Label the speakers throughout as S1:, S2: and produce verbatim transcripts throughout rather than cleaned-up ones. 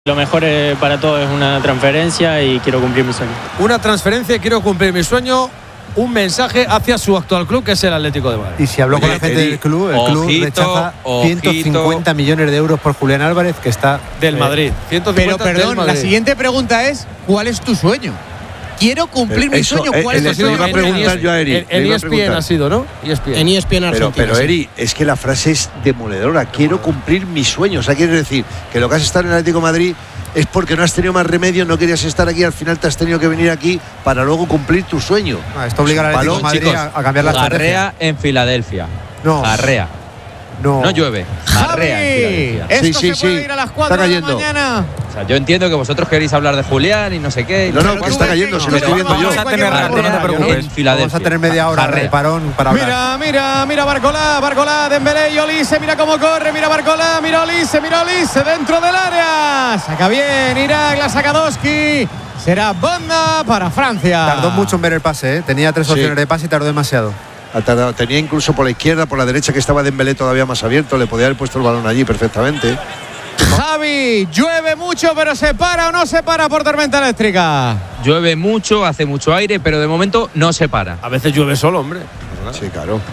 S1: Lo mejor eh, para todos es una transferencia y quiero cumplir mi sueño.
S2: Una transferencia y quiero cumplir mi sueño. Un mensaje hacia su actual club, que es el Atlético de Madrid.
S3: Y si habló
S4: Oye,
S3: con la gente
S4: Eri,
S3: del club, el
S4: ojito,
S3: club rechaza ciento cincuenta millones de euros por Julián Álvarez, que está
S2: del
S3: eh,
S2: Madrid. ciento cincuenta
S5: Pero perdón,
S2: del Madrid.
S5: la siguiente pregunta es: ¿cuál es tu sueño? Quiero cumplir
S4: Pero
S5: mi
S4: eso,
S5: sueño. ¿Cuál
S4: eh,
S5: es
S4: le
S5: tu
S4: sido
S5: sueño?
S4: una pregunta yo a Eri.
S2: En, en
S4: le iba a
S2: E S P N
S4: preguntar.
S2: ha sido, ¿no? E S P N.
S6: En E S P N
S4: Pero,
S6: Argentina.
S4: pero
S6: sí.
S4: Eri, es que la frase es demoledora. Quiero cumplir mi sueño. O sea, quiere decir que lo que has estado en el Atlético de Madrid es porque no has tenido más remedio, no querías estar aquí, al final te has tenido que venir aquí para luego cumplir tu sueño.
S3: Ah, esto obliga al Atlético de Madrid
S7: chicos,
S3: a, a cambiar la estrategia.
S7: Garrea en Filadelfia.
S3: No.
S7: Garrea.
S3: No.
S7: No llueve. Garrea en
S5: Javi,
S7: Filadelfia.
S5: esto
S4: Sí, sí,
S5: se puede
S4: sí.
S5: ir a las cuatro
S4: Está
S5: de la
S4: cayendo.
S5: mañana.
S7: O sea, yo entiendo que vosotros queréis hablar de Julián y no sé qué. y
S4: No, no,
S7: sé
S4: que está
S7: cuánto.
S4: cayendo, se lo
S5: Pero
S4: estoy viendo yo.
S5: vamos a tener
S7: Garrea
S5: rato, no te preocupes.
S7: en Filadelfia.
S3: Vamos a tener media hora de
S7: Garrea.
S3: parón para hablar.
S5: Mira, mira, mira Barcolá, Barcolá, Dembélé y Olise, mira cómo corre, mira Barcolá, mira Olise, mira Olise dentro del área. Saca bien Irak, la saca Doski. Será banda para Francia.
S3: Tardó mucho en ver el pase, ¿eh? Tenía tres
S4: Sí.
S3: opciones de pase y tardó demasiado.
S4: Ha tardado. Tenía incluso por la izquierda, por la derecha, que estaba Dembélé todavía más abierto. Le podía haber puesto el balón allí perfectamente.
S5: Javi, llueve mucho, pero ¿se para o no se para por tormenta eléctrica?
S7: Llueve mucho, hace mucho aire, pero de momento no se para.
S2: A veces llueve solo, hombre.
S4: Sí, claro.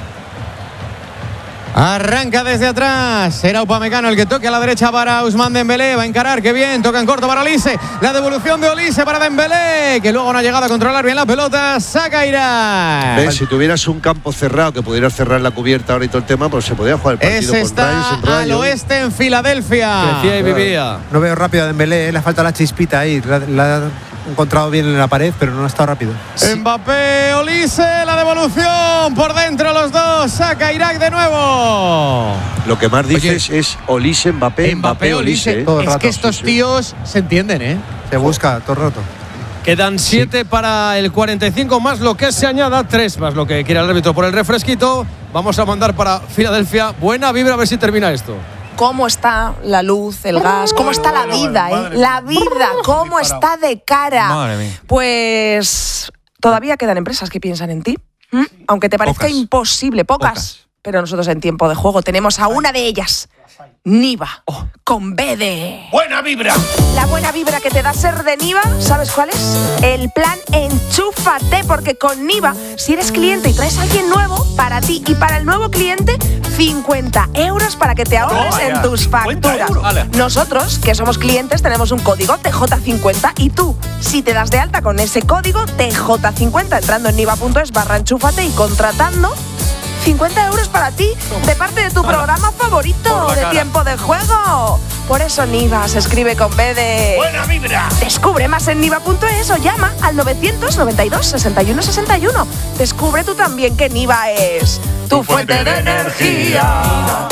S5: Arranca desde atrás. Será Upamecano el que toque a la derecha para Ousmane Dembélé. Va a encarar, qué bien. Toca en corto para Olise. La devolución de Olise para Dembélé, que luego no ha llegado a controlar bien la pelota. Saca Irak.
S4: ¿Ves? Si tuvieras un campo cerrado que pudieras cerrar la cubierta ahora y todo el tema, pues se podía jugar el partido
S5: Ese
S4: con
S5: está
S4: rayos en
S5: al
S4: rayos.
S5: oeste en Filadelfia.
S2: Crecía y vivía.
S3: No veo rápido a Dembélé, ¿eh? Le falta la chispita ahí. La, la ha encontrado bien en la pared, pero no ha estado rápido.
S5: Mbappé, Olise, la devolución. Por dentro los dos. Saca Irak de nuevo.
S4: Lo que más dices es Olise, Mbappé, Mbappé, Olise. ¿eh?
S3: Todo el
S5: Es
S3: rato,
S5: que estos
S3: sí, sí.
S5: tíos se entienden, ¿eh?
S3: Se busca todo el rato.
S2: Quedan siete para el cuarenta y cinco, más lo que se añada, tres más lo que quiera el árbitro por el refresquito. Vamos a mandar para Filadelfia. Buena vibra, a ver si termina esto.
S8: Cómo está la luz, el gas, cómo está la vida, ¿eh? La vida, cómo está de cara.
S5: Madre mía.
S8: Pues todavía quedan empresas que piensan en ti. ¿m? Aunque te parezca
S5: Pocas.
S8: imposible, pocas,
S5: Pocas.
S8: pero nosotros en Tiempo de Juego tenemos a una de ellas. Niva, con B de...
S4: ¡Buena vibra!
S8: La buena vibra que te da ser de Niva, ¿sabes cuál es? El plan Enchúfate, porque con Niva, si eres cliente y traes a alguien nuevo, para ti y para el nuevo cliente, cincuenta euros para que te ahorres en tus facturas. Nosotros, que somos clientes, tenemos un código T J cincuenta y tú, si te das de alta con ese código T J cincuenta entrando en niva.es barra enchúfate y contratando, cincuenta euros para ti, de parte de tu programa favorito de Tiempo de Juego. Por eso Niva se escribe con B de... ¡Buena vibra! Descubre más en niva.es o llama al novecientos noventa y dos sesenta y uno sesenta y uno. Descubre tú también que Niva es tu fuente de energía.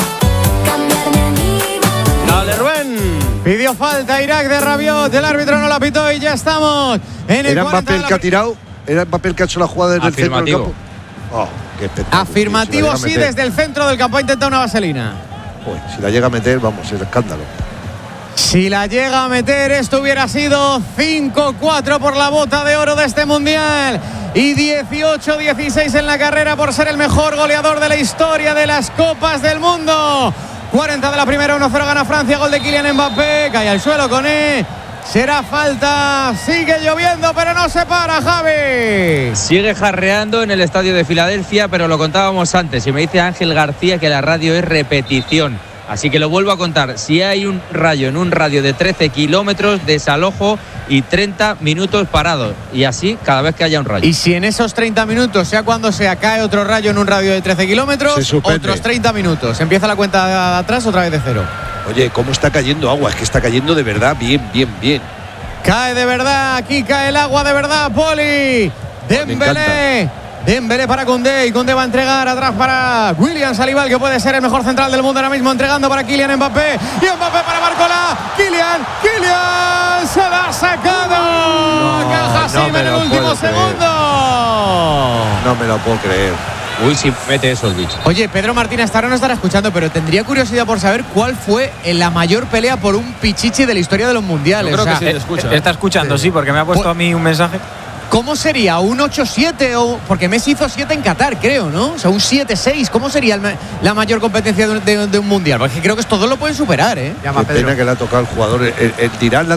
S2: Dale, Rubén.
S5: Pidió falta Irak de Rabiot. El árbitro no la pitó y ya estamos en el
S4: ¿Era
S5: cuarenta
S4: Mbappé
S5: de
S4: el
S5: la
S4: que ha tirado? ¿Era Mbappé el que ha hecho la jugada desde el centro del
S7: Afirmativo.
S4: campo? Oh, qué espectáculo.
S5: Afirmativo,
S4: tío, si la
S5: sí,
S4: llega a meter.
S5: desde el centro del campo ha intentado una vaselina.
S4: Joder, si la llega a meter, vamos, es escándalo.
S5: Si la llega a meter, esto hubiera sido cinco cuatro por la bota de oro de este Mundial. Y dieciocho dieciséis en la carrera por ser el mejor goleador de la historia de las Copas del Mundo. cuarenta de la primera, uno cero gana Francia, gol de Kylian Mbappé. Cae al suelo con E. Será falta, sigue lloviendo, pero no se para, Javi.
S7: Sigue jarreando en el estadio de Filadelfia, pero lo contábamos antes. Y me dice Ángel García que la radio es repetición. Así que lo vuelvo a contar. Si hay un rayo en un radio de trece kilómetros, desalojo y treinta minutos parados. Y así cada vez que haya un rayo.
S5: Y si en esos treinta minutos, sea cuando sea, cae otro rayo en un radio de trece
S4: Se
S5: kilómetros,
S4: suspende.
S5: otros treinta minutos. Empieza la cuenta de atrás otra vez de cero.
S4: Oye, ¿cómo está cayendo agua? Es que está cayendo de verdad bien, bien, bien.
S5: Cae de verdad, aquí cae el agua de verdad, Poli. Dembélé. Dembélé para Koundé y Koundé va a entregar atrás para William Saliba, que puede ser el mejor central del mundo ahora mismo, entregando para Kylian Mbappé y Mbappé para Barcolá. Kylian, Kylian se la ha sacado.
S4: No,
S5: Caja
S4: no
S5: Sim
S4: me
S5: en el
S4: lo
S5: último
S4: puedo creer.
S5: segundo.
S4: No me lo puedo creer.
S7: Uy, si mete eso el bicho.
S5: Oye, Pedro Martínez hasta ahora no estará escuchando, pero tendría curiosidad por saber cuál fue la mayor pelea por un pichichi de la historia de los mundiales.
S2: Yo creo
S5: O sea,
S2: que sí, te escucha.
S6: Está escuchando, sí, porque me ha puesto a mí un mensaje.
S5: ¿Cómo sería? ¿Un ocho siete? O, porque Messi hizo siete en Qatar, creo, ¿no? O sea, un siete seis. ¿Cómo sería el, la mayor competencia de, de, de un mundial? Porque creo que estos dos lo pueden superar, ¿eh?
S4: Qué pena que le ha tocado al jugador. El, el, el Tirán, la,